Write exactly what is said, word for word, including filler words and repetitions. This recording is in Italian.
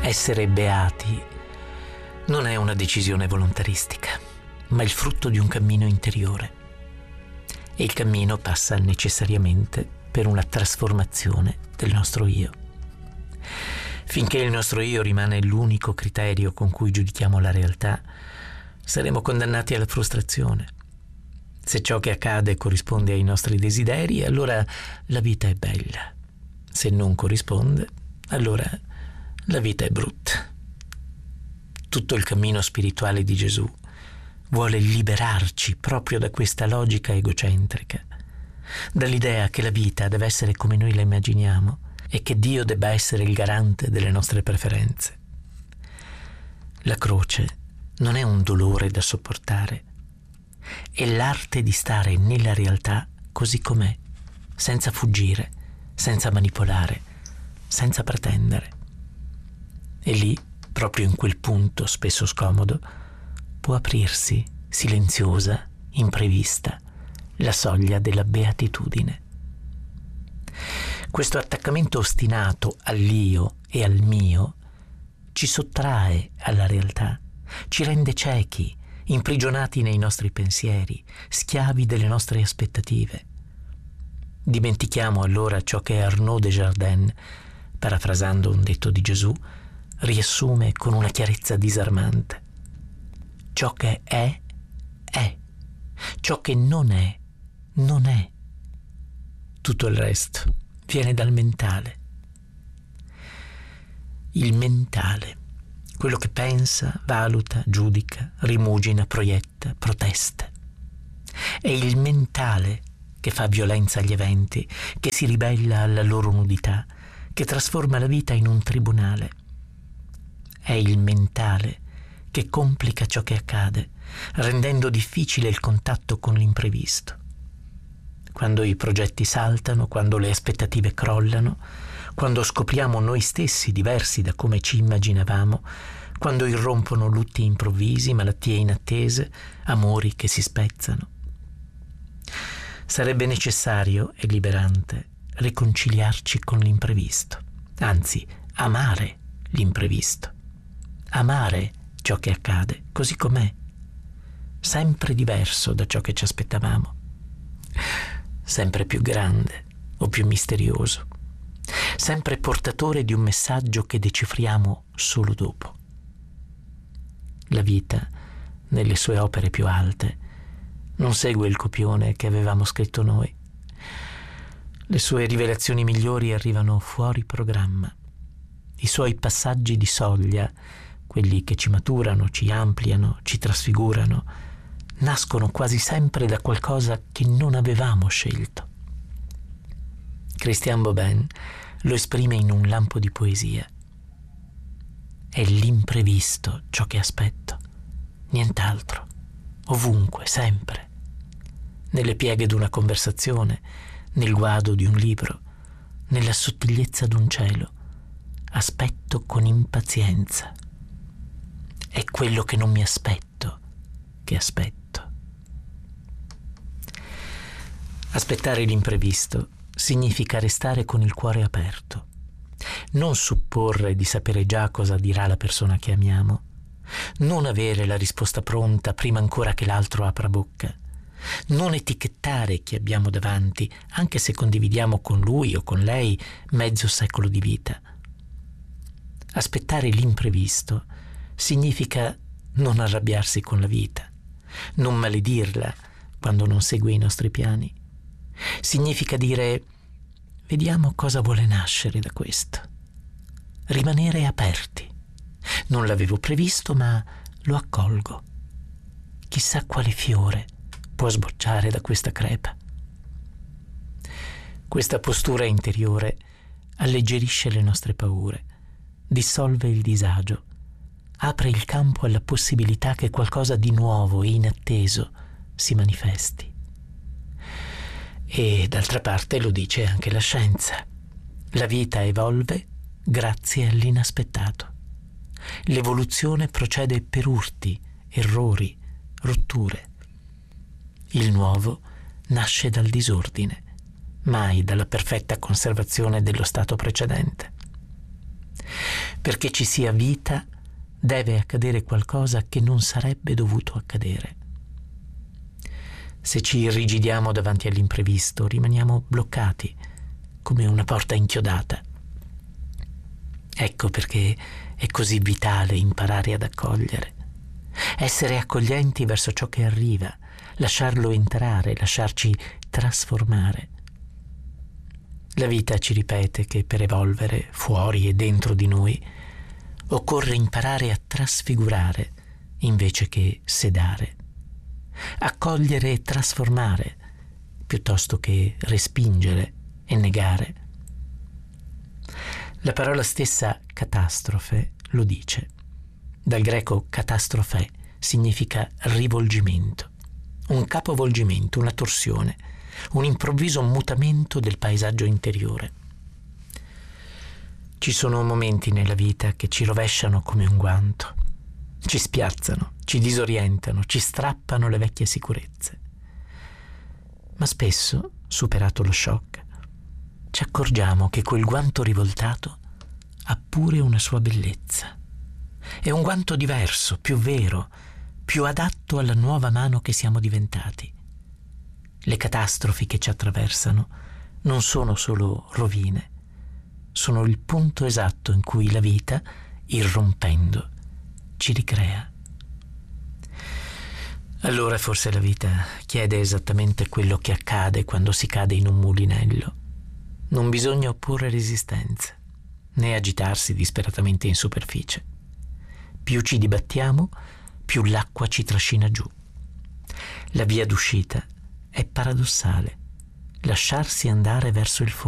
Essere beati non è una decisione volontaristica, ma il frutto di un cammino interiore. E il cammino passa necessariamente per una trasformazione del nostro io. Finché il nostro io rimane l'unico criterio con cui giudichiamo la realtà, saremo condannati alla frustrazione. Se ciò che accade corrisponde ai nostri desideri, allora la vita è bella. Se non corrisponde, allora la vita è brutta. Tutto il cammino spirituale di Gesù vuole liberarci proprio da questa logica egocentrica, dall'idea che la vita deve essere come noi la immaginiamo e che Dio debba essere il garante delle nostre preferenze. La croce non è un dolore da sopportare, è l'arte di stare nella realtà così com'è, senza fuggire, senza manipolare, senza pretendere. E lì, proprio in quel punto spesso scomodo, può aprirsi, silenziosa, imprevista, la soglia della beatitudine. Questo attaccamento ostinato all'io e al mio ci sottrae alla realtà, ci rende ciechi, imprigionati nei nostri pensieri, schiavi delle nostre aspettative. Dimentichiamo allora ciò che Arnaud Desjardins, parafrasando un detto di Gesù, riassume con una chiarezza disarmante. Ciò che è, è. Ciò che non è, non è. Tutto il resto viene dal mentale. Il mentale, quello che pensa, valuta, giudica, rimugina, proietta, protesta. È il mentale che fa violenza agli eventi, che si ribella alla loro nudità, che trasforma la vita in un tribunale. È il mentale che complica ciò che accade, rendendo difficile il contatto con l'imprevisto. Quando i progetti saltano, quando le aspettative crollano, quando scopriamo noi stessi diversi da come ci immaginavamo, quando irrompono lutti improvvisi, malattie inattese, amori che si spezzano. Sarebbe necessario e liberante riconciliarci con l'imprevisto, anzi, amare l'imprevisto. Amare ciò che accade così com'è, sempre diverso da ciò che ci aspettavamo, sempre più grande o più misterioso, sempre portatore di un messaggio che decifriamo solo dopo. La vita, nelle sue opere più alte, non segue il copione che avevamo scritto noi. Le sue rivelazioni migliori arrivano fuori programma. I suoi passaggi di soglia, quelli che ci maturano, ci ampliano, ci trasfigurano, nascono quasi sempre da qualcosa che non avevamo scelto. Christian Bobin lo esprime in un lampo di poesia. È l'imprevisto ciò che aspetto, nient'altro, ovunque, sempre. Nelle pieghe d'una conversazione, nel guado di un libro, nella sottigliezza d'un cielo, aspetto con impazienza. È quello che non mi aspetto che aspetto. Aspettare l'imprevisto significa restare con il cuore aperto, non supporre di sapere già cosa dirà la persona che amiamo, non avere la risposta pronta prima ancora che l'altro apra bocca, non etichettare chi abbiamo davanti, anche se condividiamo con lui o con lei mezzo secolo di vita. Aspettare l'imprevisto significa non arrabbiarsi con la vita, non maledirla quando non segue i nostri piani. Significa dire: vediamo cosa vuole nascere da questo. Rimanere aperti. Non l'avevo previsto, ma lo accolgo. Chissà quale fiore può sbocciare da questa crepa. Questa postura interiore alleggerisce le nostre paure, dissolve il disagio, apre il campo alla possibilità che qualcosa di nuovo e inatteso si manifesti. E d'altra parte lo dice anche la scienza. La vita evolve grazie all'inaspettato. L'evoluzione procede per urti, errori, rotture. Il nuovo nasce dal disordine, mai dalla perfetta conservazione dello stato precedente. Perché ci sia vita deve accadere qualcosa che non sarebbe dovuto accadere. Se ci irrigidiamo davanti all'imprevisto, rimaniamo bloccati come una porta inchiodata. Ecco perché è così vitale imparare ad accogliere, essere accoglienti verso ciò che arriva, lasciarlo entrare, lasciarci trasformare. La vita ci ripete che per evolvere fuori e dentro di noi occorre imparare a trasfigurare invece che sedare, accogliere e trasformare piuttosto che respingere e negare. La parola stessa catastrofe lo dice. Dal greco catastrofe significa rivolgimento, un capovolgimento, una torsione, un improvviso mutamento del paesaggio interiore. Ci sono momenti nella vita che ci rovesciano come un guanto, ci spiazzano, ci disorientano, ci strappano le vecchie sicurezze. Ma spesso, superato lo shock, ci accorgiamo che quel guanto rivoltato ha pure una sua bellezza. È un guanto diverso, più vero, più adatto alla nuova mano che siamo diventati. Le catastrofi che ci attraversano non sono solo rovine, sono il punto esatto in cui la vita, irrompendo, ci ricrea. Allora forse la vita chiede esattamente quello che accade quando si cade in un mulinello. Non bisogna opporre resistenza, né agitarsi disperatamente in superficie. Più ci dibattiamo, più l'acqua ci trascina giù. La via d'uscita è paradossale, lasciarsi andare verso il fondo.